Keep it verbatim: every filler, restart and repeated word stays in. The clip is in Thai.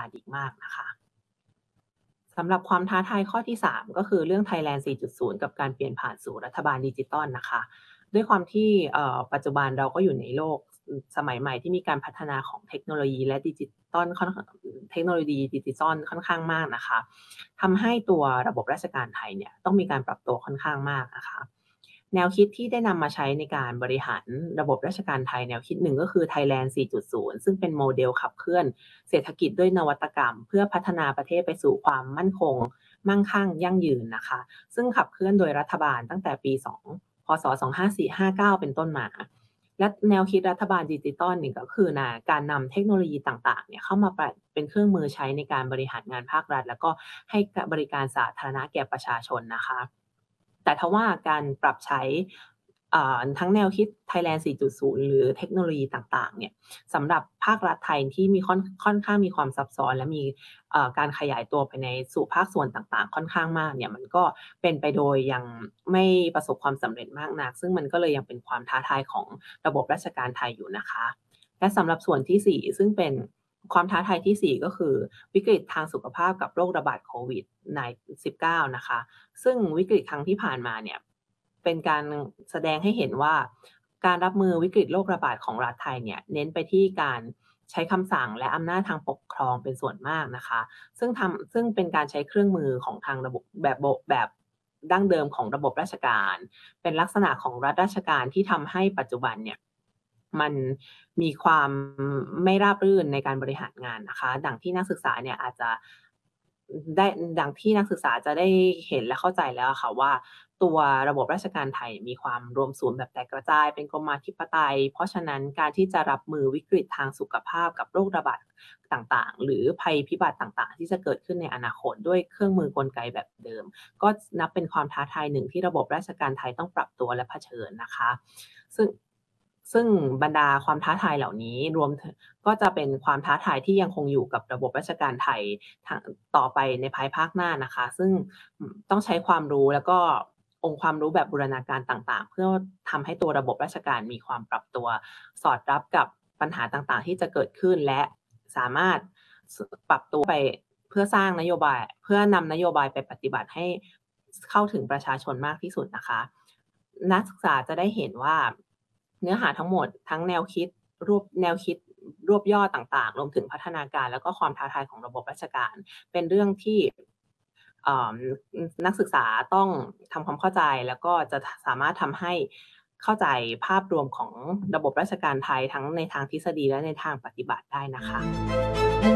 การอีกมากนะคะสำหรับความท้าทายข้อที่สามก็คือเรื่อง Thailand สี่จุดศูนย์ กับการเปลี่ยนผ่านสู่รัฐบาลดิจิทัลนะคะด้วยความที่เอ่อปัจจุบันเราก็อยู่ในโลกอือสมัยใหม่ที่มีการพัฒนาของเทคโนโลยีและดิจิทัลค่อนขเทคโนโลยีดิจิทัลค่อนข้างมากนะคะทำให้ตัวระบบราชการไทยเนี่ยต้องมีการปรับตัวค่อนข้างมากนะคะแนวคิดที่ได้นำมาใช้ในการบริหารระบบราชการไทยแนวคิดหนึ่งก็คือ Thailand สี่จุดศูนย์ ซึ่งเป็นโมเดลขับเคลื่อนเศรษฐกิจด้วยนวัตกรรมเพื่อพัฒนาประเทศไปสู่ความมั่นคงมั่งคั่งยั่งยืนนะคะซึ่งขับเคลื่อนโดยรัฐบาลตั้งแต่ปี2พศสองพันห้าร้อยห้าสิบเก้าเป็นต้นมาและแนวคิดรัฐบาลดิจิทัลนี่ก็คือนาการนำเทคโนโลยีต่างๆเนี่ยเข้ามาประเป็นเครื่องมือใช้ในการบริหารงานภาครัฐแล้วก็ให้บริการสาธารณะแก่ประชาชนนะคะแต่ทว่าการปรับใช้อ่าทั้งแนวคิด Thailand สี่จุดศูนย์ หรือเทคโนโลยีต่างๆเนี่ยสำหรับภาครัฐไทยที่มีค่อนค่อนข้างมีความซับซ้อนและมีเอ่อการขยายตัวไปในสู่ภาคส่วนต่างๆค่อนข้างมากเนี่ยมันก็เป็นไปโดยยังไม่ประสบความสำเร็จมากนักซึ่งมันก็เลยยังเป็นความท้าทายของระบบราชการไทยอยู่นะคะและสำหรับส่วนที่สี่ซึ่งเป็นความท้าทายที่สี่ก็คือวิกฤตทางสุขภาพกับโรคระบาดโควิด สิบเก้า นะคะซึ่งวิกฤตครั้งที่ผ่านมาเนี่ยเป็นการแสดงให้เห็นว่าการรับมือวิกฤตโรคระบาดของรัฐไทยเนี่ยเน้นไปที่การใช้คำสั่งและอำนาจทางปกครองเป็นส่วนมากนะคะซึ่งทำซึ่งเป็นการใช้เครื่องมือของทางระบบแบบโบแบบดั้งเดิมของระบบราชการเป็นลักษณะของรัฐราชการที่ทำให้ปัจจุบันเนี่ยมันมีความไม่ราบรื่นในการบริหารงานนะคะดังที่นักศึกษาเนี่ยอาจจะได้ดังที่นักศึกษาจะได้เห็นและเข้าใจแล้วอะค่ะว่าตัวระบบราชการไทยมีความรวมศูนย์แบบแตกกระจายเป็นกรมาธิปไตยเพราะฉะนั้นการที่จะรับมือวิกฤตทางสุขภาพกับโรคระบาดต่างๆหรือภัยพิบัติต่างๆที่จะเกิดขึ้นในอนาคตด้วยเครื่องมือกลไกแบบเดิมก็นับเป็นความท้าทายหนึ่งที่ระบบราชการไทยต้องปรับตัวและเผชิญนะคะซึ่งซึ่งบรรดาความท้าทายเหล่านี้รวมถึงก็จะเป็นความท้าทายที่ยังคงอยู่กับระบบราชการไทยทางต่อไปในภายภาคหน้านะคะซึ่งอืมต้องใช้ความรู้แล้วก็องค์ความรู้แบบบูรณาการต่างๆเพื่อทำให้ตัวระบบราชการมีความปรับตัวสอดรับกับปัญหาต่างๆที่จะเกิดขึ้นและสามารถสปรับตัวไปเพื่อสร้างนโยบายเพื่อนำนโยบายไปปฏิบัติให้สเข้าถึงประชาชนมากที่สุดนะคะนักศึกษาจะได้เห็นว่าเนื้อหาทั้งหมดทั้งแนวคิดรวบแนวคิดรวบยอดต่างๆรวมถึงพัฒนาการแล้วก็ความท้าทายของระบบราชการเป็นเรื่องที่เอ่ออืมนักศึกษาต้องทำความเข้าใจแล้วก็จะทสามารถทำให้เข้าใจภาพรวมของระบบราชการไทยทั้งในทางทฤษฎีและในทางปฏิบัติได้นะคะ